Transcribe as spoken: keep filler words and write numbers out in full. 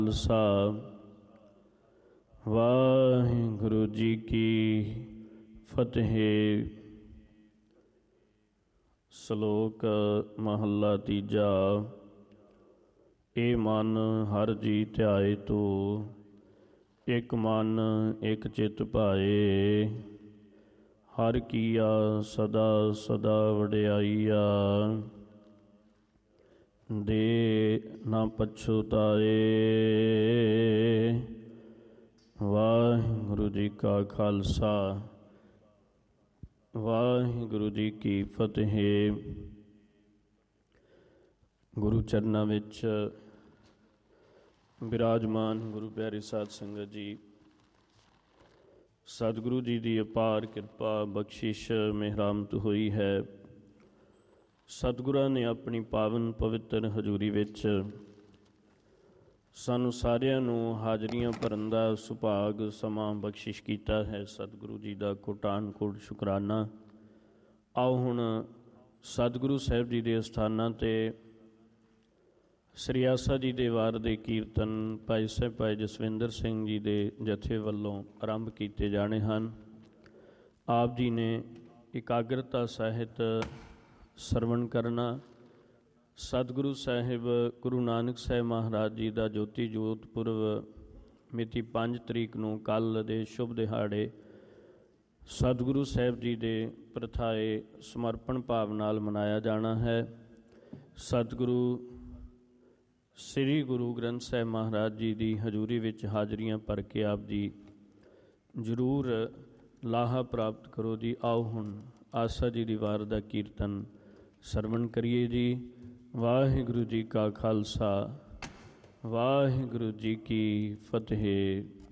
ਖਾਲਸਾ ਵਾਹਿਗੁਰੂ ਜੀ ਕੀ ਫਤਿਹ। ਸ਼ਲੋਕ ਮਹੱਲਾ ਤੀਜਾ। ਏ ਮਨ ਹਰ ਜੀ ਧਿਆਏ ਤੂੰ, ਇੱਕ ਮਨ ਇੱਕ ਚਿੱਤ ਭਾਏ। ਹਰ ਕੀਆ ਸਦਾ ਸਦਾ ਵਡਿਆਈਆ, ਦੇ ਨਾ ਪਛੁਤਾਏ। ਵਾਹਿਗੁਰੂ ਜੀ ਕਾ ਖਾਲਸਾ ਵਾਹਿਗੁਰੂ ਜੀ ਕੀ ਫਤਿਹ। ਗੁਰੂ ਚਰਨਾਂ ਵਿੱਚ ਬਿਰਾਜਮਾਨ ਗੁਰੂ ਪਿਆਰੇ ਸਾਧ ਸੰਗਤ ਜੀ, ਸਤਿਗੁਰੂ ਜੀ ਦੀ ਅਪਾਰ ਕਿਰਪਾ ਬਖਸ਼ਿਸ਼ ਮਿਹਰਾਮਤ ਹੋਈ ਹੈ। ਸਤਿਗੁਰਾਂ ਨੇ ਆਪਣੀ ਪਾਵਨ ਪਵਿੱਤਰ ਹਜ਼ੂਰੀ ਵਿੱਚ ਸਾਨੂੰ ਸਾਰਿਆਂ ਨੂੰ ਹਾਜ਼ਰੀਆਂ ਭਰਨ ਦਾ ਸੁਭਾਗ ਸਮਾਂ ਬਖਸ਼ਿਸ਼ ਕੀਤਾ ਹੈ। ਸਤਿਗੁਰੂ ਜੀ ਦਾ ਕੋਟਾਨ ਕੋਟ ਸ਼ੁਕਰਾਨਾ। ਆਓ ਹੁਣ ਸਤਿਗੁਰੂ ਸਾਹਿਬ ਜੀ ਦੇ ਅਸਥਾਨਾਂ 'ਤੇ ਸ੍ਰੀ ਆਸਾ ਜੀ ਦੇ ਵਾਰ ਦੇ ਕੀਰਤਨ ਭਾਈ ਸਾਹਿਬ ਭਾਈ ਜਸਵਿੰਦਰ ਸਿੰਘ ਜੀ ਦੇ ਜਥੇ ਵੱਲੋਂ ਆਰੰਭ ਕੀਤੇ ਜਾਣੇ ਹਨ। ਆਪ ਜੀ ਨੇ ਇਕਾਗਰਤਾ ਸਾਹਿਤ ਸਰਵਣ ਕਰਨਾ। ਸਤਿਗੁਰੂ ਸਾਹਿਬ ਗੁਰੂ ਨਾਨਕ ਸਾਹਿਬ ਮਹਾਰਾਜ ਜੀ ਦਾ ਜੋਤੀ ਜੋਤ ਪੁਰਬ ਮਿਤੀ ਪੰਜ ਤਰੀਕ ਨੂੰ ਕੱਲ੍ਹ ਦੇ ਸ਼ੁਭ ਦਿਹਾੜੇ ਸਤਿਗੁਰੂ ਸਾਹਿਬ ਜੀ ਦੇ ਪ੍ਰਥਾਏ ਸਮਰਪਣ ਭਾਵ ਨਾਲ ਮਨਾਇਆ ਜਾਣਾ ਹੈ। ਸਤਿਗੁਰੂ ਸ੍ਰੀ ਗੁਰੂ ਗ੍ਰੰਥ ਸਾਹਿਬ ਮਹਾਰਾਜ ਜੀ ਦੀ ਹਜ਼ੂਰੀ ਵਿੱਚ ਹਾਜ਼ਰੀਆਂ ਭਰ ਕੇ ਆਪ ਜੀ ਜ਼ਰੂਰ ਲਾਹਾ ਪ੍ਰਾਪਤ ਕਰੋ ਜੀ। ਆਓ ਹੁਣ ਆਸਾ ਜੀ ਦੀ ਵਾਰ ਦਾ ਕੀਰਤਨ ਸਰਵਣ ਕਰੀਏ ਜੀ। ਵਾਹਿਗੁਰੂ ਜੀ ਕਾ ਖਾਲਸਾ ਵਾਹਿਗੁਰੂ ਜੀ ਕੀ ਫਤਿਹ।